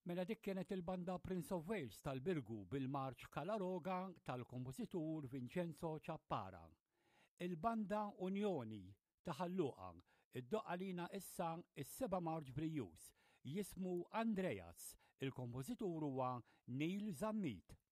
Mela dik kienet il-banda Prince of Wales tal-Birgu bil-marċ Kalaroga tal-kompożitur Vincenzo Ciappara. Il-banda Unjoni ta' Ħalluqa iddoqqalina issa is-7 Marċ Brijus jismu Andreas, il-kompożitur huwa Neil Zammit.